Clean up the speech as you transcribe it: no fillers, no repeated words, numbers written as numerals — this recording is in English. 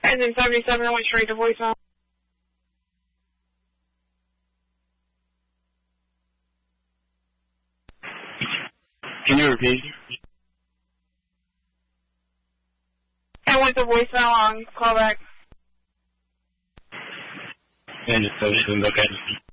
Ending 77, I went straight to voicemail. Can you repeat? I went to voicemail on callback. Ending 77, okay.